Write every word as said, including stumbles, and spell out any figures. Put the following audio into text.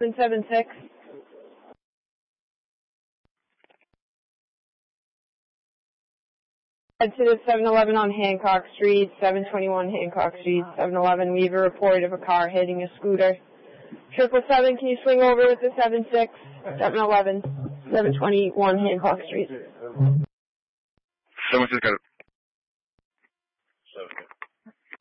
seven seven six. Head to the seven eleven on Hancock Street, seven twenty-one Hancock Street, seven eleven. We have a report of a car hitting a scooter. Triple seven, can you swing over with the seven six, seven eleven, seven twenty-one Hancock Street? Seven six, got it.